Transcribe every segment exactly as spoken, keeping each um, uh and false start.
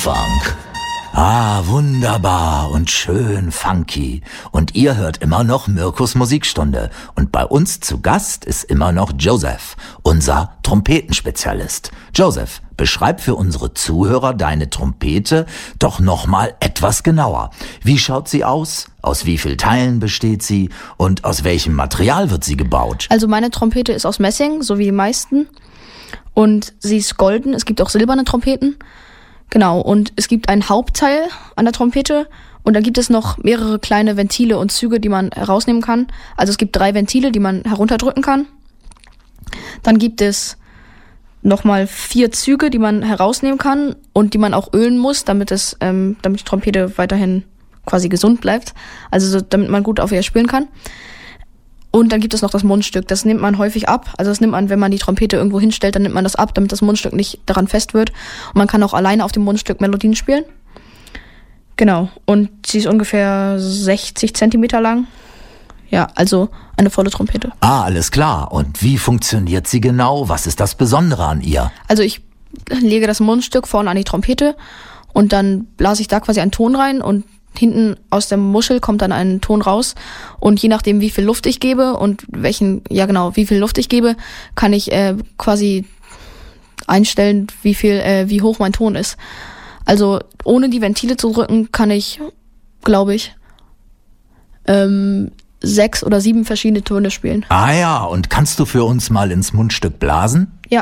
Funk. Ah, wunderbar und schön funky. Und ihr hört immer noch Mirkus Musikstunde. Und bei uns zu Gast ist immer noch Joseph, unser Trompetenspezialist. Joseph, beschreib für unsere Zuhörer deine Trompete doch nochmal etwas genauer. Wie schaut sie aus? Aus wie vielen Teilen besteht sie? Und aus welchem Material wird sie gebaut? Also meine Trompete ist aus Messing, so wie die meisten. Und sie ist golden. Es gibt auch silberne Trompeten. Genau, und es gibt ein Hauptteil an der Trompete und dann gibt es noch mehrere kleine Ventile und Züge, die man herausnehmen kann. Also es gibt drei Ventile, die man herunterdrücken kann. Dann gibt es nochmal vier Züge, die man herausnehmen kann und die man auch ölen muss, damit es, ähm, damit die Trompete weiterhin quasi gesund bleibt. Also so, damit man gut auf ihr spielen kann. Und dann gibt es noch das Mundstück, das nimmt man häufig ab. Also das nimmt man, wenn man die Trompete irgendwo hinstellt, dann nimmt man das ab, damit das Mundstück nicht daran fest wird. Und man kann auch alleine auf dem Mundstück Melodien spielen. Genau, und sie ist ungefähr sechzig Zentimeter lang. Ja, also eine volle Trompete. Ah, alles klar. Und wie funktioniert sie genau? Was ist das Besondere an ihr? Also ich lege das Mundstück vorne an die Trompete und dann blase ich da quasi einen Ton rein und hinten aus der Muschel kommt dann ein Ton raus und je nachdem, wie viel Luft ich gebe und welchen, ja genau, wie viel Luft ich gebe, kann ich äh, quasi einstellen, wie viel, äh, wie hoch mein Ton ist. Also ohne die Ventile zu drücken, kann ich, glaube ich, ähm, sechs oder sieben verschiedene Töne spielen. Ah ja, und kannst du für uns mal ins Mundstück blasen? Ja.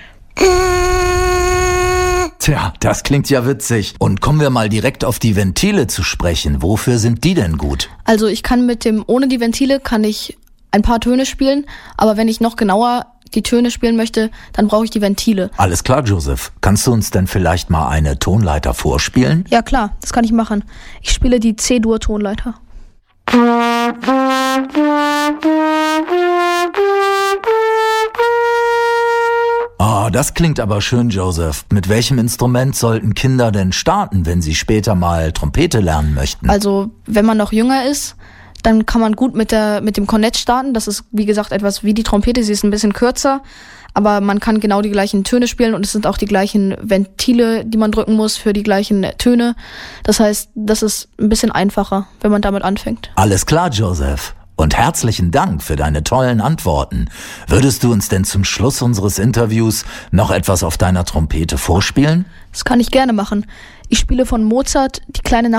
Tja, das klingt ja witzig. Und kommen wir mal direkt auf die Ventile zu sprechen. Wofür sind die denn gut? Also ich kann mit dem, ohne die Ventile kann ich ein paar Töne spielen, aber wenn ich noch genauer die Töne spielen möchte, dann brauche ich die Ventile. Alles klar, Joseph. Kannst du uns denn vielleicht mal eine Tonleiter vorspielen? Ja klar, das kann ich machen. Ich spiele die C-Dur-Tonleiter. Oh, das klingt aber schön, Joseph. Mit welchem Instrument sollten Kinder denn starten, wenn sie später mal Trompete lernen möchten? Also, wenn man noch jünger ist, dann kann man gut mit der mit dem Kornett starten. Das ist, wie gesagt, etwas wie die Trompete. Sie ist ein bisschen kürzer, aber man kann genau die gleichen Töne spielen und es sind auch die gleichen Ventile, die man drücken muss für die gleichen Töne. Das heißt, das ist ein bisschen einfacher, wenn man damit anfängt. Alles klar, Joseph. Und herzlichen Dank für deine tollen Antworten. Würdest du uns denn zum Schluss unseres Interviews noch etwas auf deiner Trompete vorspielen? Das kann ich gerne machen. Ich spiele von Mozart die kleine